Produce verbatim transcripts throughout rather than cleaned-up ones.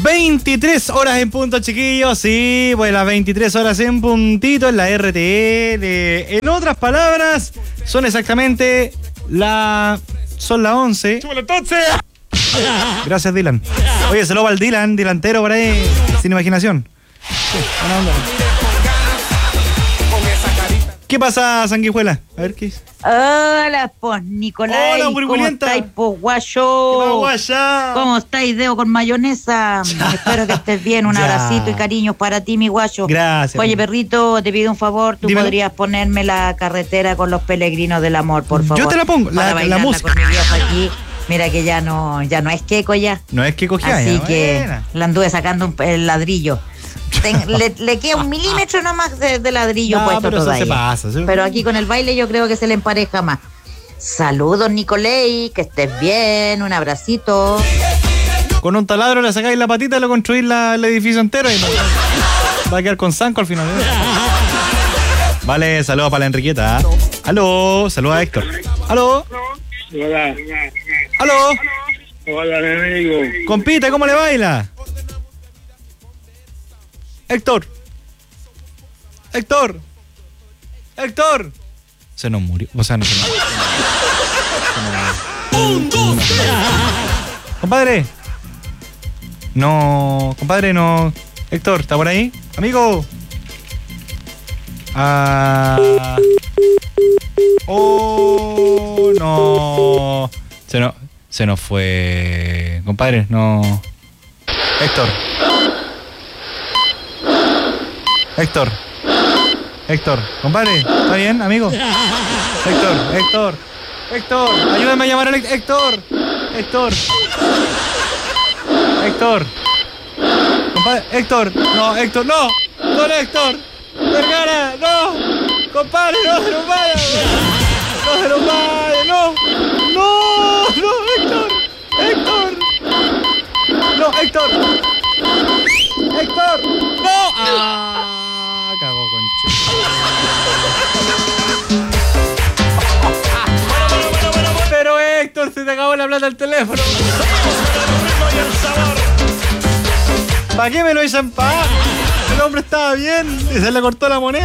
veintitrés horas en punto, chiquillos. Sí, pues las veintitrés horas en puntito en la R T L. En otras palabras, son exactamente la... Son las once. entonces! Gracias, Dylan. Oye, se lo va al Dylan, delantero por ahí, sin imaginación. Sí, buena onda. ¿Qué pasa, Sanguijuela? A ver qué es. Hola, pues, Nicolás. Hola, ¿Cómo burbulienta. estáis, pues, guayo? Guaya. ¿Cómo estáis, dedo con mayonesa? Espero que estés bien. Un Ya. abracito y cariños para ti, mi guayo. Gracias. Oye, perrito, te pido un favor. Tú Dímelo. podrías ponerme la carretera con los peregrinos del amor, por favor. Yo te la pongo, la- Para la bailarla música. con mi viejo aquí. Mira que ya no, ya no es queco ya. No es que cogía. Así ya, que buena. le anduve sacando un, el ladrillo. Ten- le, le queda un milímetro nomás de, de ladrillo No, puesto pero eso todavía. se pasa, ¿sí? Pero aquí con el baile yo creo que se le empareja más. Saludos, Nicolei, que estés bien, un abracito. Con un taladro le sacáis la patita y lo construís la- el edificio entero y va a quedar con zanco al final. ¿eh? Vale, saludos para la Enriqueta. ¿eh? Aló, saludos a Héctor. Aló, Hola. aló. Hola, mi amigo. Compita, ¿cómo le baila? Héctor. Héctor. Héctor. Se nos murió. O sea, no se nos murió. Compadre. No, compadre, no. Héctor, ¿está por ahí? Amigo. Ah. Oh, no. Se nos, se nos fue. Compadre, no. Héctor. Héctor. Héctor. Compadre, ¿está bien, amigo? Héctor, Héctor. Héctor, ayúdame a llamar al Héctor. Héctor. Héctor. Compadre, Héctor. No, Héctor, no. Don Héctor. Vergara, no. Compadre, no se nos vaya. No se nos vaya, no. No, no, Héctor. Héctor. No, Héctor. Héctor. No. Ah, cagó, concha. Pero Héctor, se te acabó la plata del teléfono. ¿Para qué me lo dicen pa? El hombre estaba bien y se le cortó la moneda.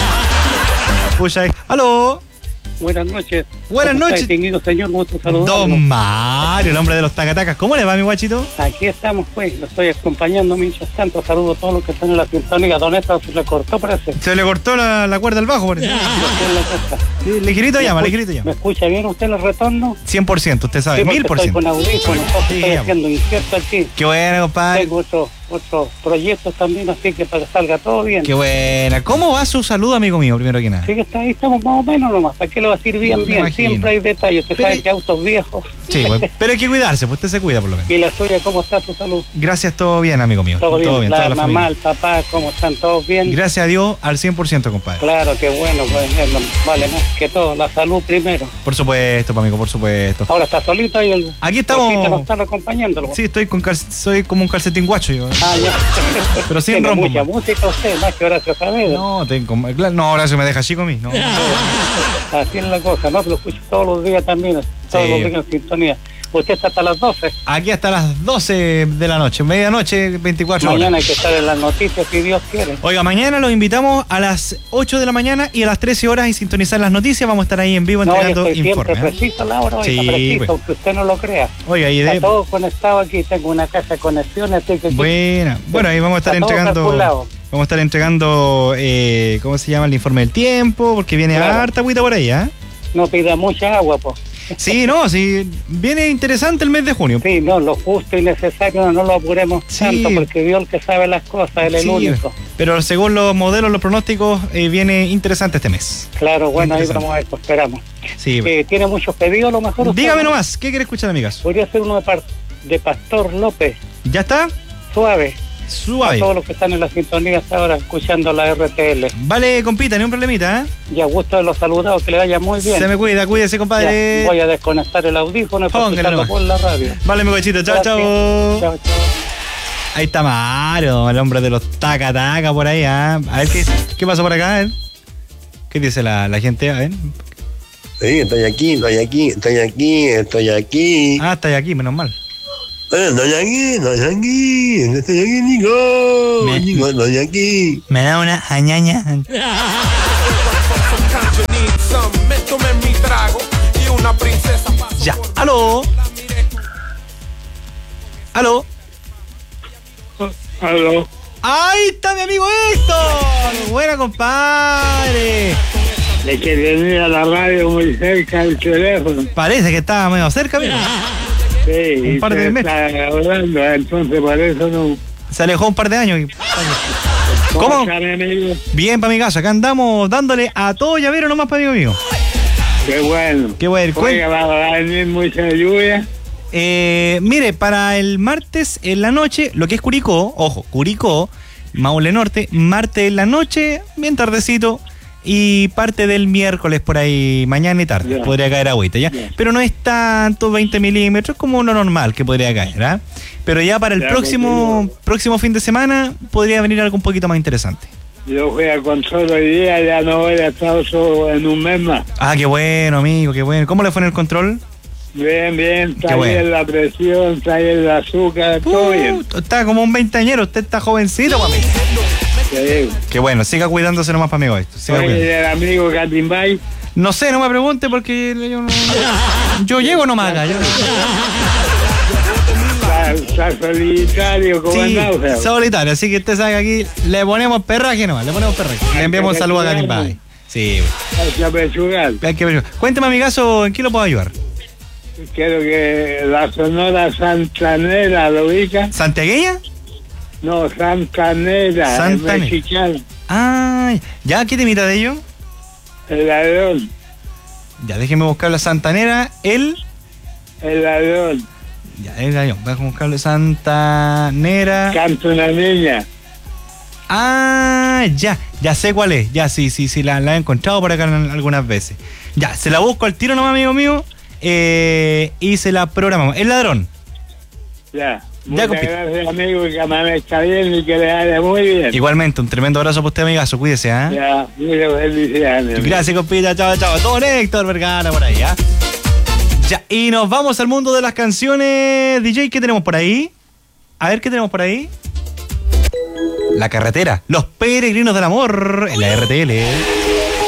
Pucha, aló. Buenas noches. Buenas ¿Cómo está, noches. distinguido señor? Gusto saludarlo. Don Mario, el hombre de los tacatacas. ¿Cómo le va, mi guachito? Aquí estamos, pues. Lo estoy acompañando mientras tanto. Saludo a todos los que están en la sintonía. Don Héctor se le cortó, parece. Se le cortó la, la cuerda al bajo, por eso. Yo estoy en la casa. Sí, ligerito llama, ¿Me ligerito escucha- llama. ¿Me escucha bien usted el retorno? cien por ciento, usted sabe, Sí, porque mil por estoy ciento. con audífonos, entonces Sí, estoy ya. haciendo incierto aquí. Qué buena, compadre. Tengo otros otros proyectos también, así que para que salga todo bien. Qué buena. ¿Cómo va su salud, amigo mío, primero que nada? Sí, que está ahí, estamos más o menos nomás. ¿Para qué le va a decir bien, Me bien? imagino. Siempre hay detalles. Usted Pero- sabe que autos viejos. Sí, pues, pero hay que cuidarse, pues usted se cuida por lo menos. ¿Y la suya, cómo está su salud? Gracias, todo bien, amigo mío. Todo bien, toda la la mamá, familia. el papá, ¿cómo están? ¿Todos bien? Gracias a Dios, al cien por ciento, compadre. Claro, qué bueno, pues, es lo- vale más que todo, la salud primero. Por supuesto, pues, amigo, por supuesto. Ahora está solito y el Aquí estamos. Rosita no están acompañándolo. Sí, estoy con cal- soy como un calcetín guacho yo. Ah, ya. Pero sin Tiene rombo. mucha música usted, más que Horacio Saavedra. No, tengo, no, ahora se me deja chico a mí. No. Así es la cosa, ¿no? Lo escucho todos los días también, todos Sí. los días en sintonía. Usted está hasta las doce. Aquí hasta las doce de la noche, medianoche, veinticuatro Mañana horas. hay que estar en las noticias, si Dios quiere. Oiga, mañana los invitamos a las ocho de la mañana y a las trece horas y sintonizar las noticias. Vamos a estar ahí en vivo No, yo entregando estoy siempre informes. ¿eh? preciso, Laura, hoy Sí, está preciso, pues. aunque usted no lo crea. Oiga, y Está de... todo conectado aquí, tengo una casa de conexiones, así que... Buena. Bueno, ahí vamos a estar Está todo entregando... calculado. Vamos a estar entregando, eh, ¿cómo se llama? El informe del tiempo, porque viene Claro. harta agüita por ahí, ¿ah? No pida mucha agua, pues. Sí, no, sí, viene interesante el mes de junio. Sí, no, lo justo y necesario, no, no lo apuremos Sí. tanto, porque Dios el que sabe las cosas, él es el Sí, único. pero según los modelos, los pronósticos, eh, viene interesante este mes. Claro, bueno, ahí Interesante. vamos a eso, esperamos. Sí. Eh, ¿Tiene muchos pedidos a lo mejor? usted, Dígame no? nomás, ¿qué quiere escuchar, amigas? Podría ser uno de, par- de Pastor López, ¿Ya está? suave. A Suave. todos los que están en la sintonía hasta ahora escuchando la R T L. Vale, compita, ni un problemita, ¿eh? Y a gusto de los saludados, que le vaya muy bien. Se me cuida, cuídese, compadre. Ya, voy a desconectar el audífono y Póngale escucharlo nomás. por la radio. Vale, mi cochito, chao, Gracias. chao. Chao, chao. Ahí está Mario, el hombre de los taca taca por ahí, ¿ah? A ver qué, qué pasó por acá, ¿eh? ¿Qué dice la, la gente? A ver. Sí, estoy aquí, estoy aquí, estoy aquí, estoy aquí. Ah, está ahí aquí, menos mal. Bueno, no aquí, no aquí, no estoy aquí, Nico. Me- Nico, no aquí. Me da una añaña. Ya, aló. Aló. Aló. Ahí está mi amigo Héctor. Buena, compadre. De que tenía la radio muy cerca del teléfono. Parece que estaba medio cerca, mira. Sí, Un par de y se metros. está hablando, entonces por eso no. Se alejó un par de años. y- ¿Cómo ¿Cómo? está, mi amigo? Bien, para mi casa. Acá andamos dándole a todo llavero nomás para mi amigo. Qué bueno. Qué bueno. Oiga, va a venir mucha lluvia. Eh, mire, para el martes en la noche, lo que es Curicó, ojo, Curicó, Maule Norte, martes en la noche, bien tardecito, y parte del miércoles por ahí, mañana y tarde, Ya. podría caer agüita, ¿ya? Ya. Pero no es tanto, veinte milímetros, como uno normal que podría caer, ¿ah? Pero ya para el Ya, próximo porque próximo fin de semana podría venir algo un poquito más interesante. Yo fui a control hoy día, ya no voy a estar solo en un mes más. Ah, qué bueno, amigo, qué bueno. ¿Cómo le fue en el control? Bien, bien, está Qué bueno. bien la presión, está bien el azúcar, todo bien. Uh, está como un veinteañero, usted está jovencito, para mí. Sí. Qué bueno, siga cuidándose nomás para amigo esto. Siga Oye, cuidando. el amigo Catimbay, No sé, no me pregunte porque yo no. Yo llego nomás acá. Yo, está, está solitario, como sí, náusea. solitario, así que usted sabe que aquí le ponemos perraje nomás, le ponemos perraje. Le enviamos un saludo a Canimbay. Sí, Hay que apresurar. hay que ver. Cuénteme, amigazo, ¿en qué lo puedo ayudar? Quiero que la Sonora Santanera, ¿lo ubica? ¿Santiagueña? No, Santanera, Santanera. el mexicano, Ay, ¿ya qué temita de ello? el ladrón, Ya, déjeme buscar la Santanera, el. el ladrón. Ya, el gallo, déjame buscarle Santanera. Canta una niña. Ah, ya, ya sé cuál es. Ya, sí, sí, sí, la, la he encontrado por acá en- algunas veces. Ya, se la busco al tiro nomás, amigo mío. Eh, y se la programamos. El ladrón. Ya. Ya, Muchas compito. gracias, amigo, y que amanezca bien y que le vaya muy bien. Igualmente, un tremendo abrazo para usted, amigazo. Cuídese, ¿ah? Ya, muchas felicidades. mi amigo. Gracias, compita. Chao, chao. Don Héctor Vergara por ahí, ¿ah? Ya, y nos vamos al mundo de las canciones. D J, ¿qué tenemos por ahí? A ver, ¿qué tenemos por ahí? La carretera. Los peregrinos del amor en la R T L.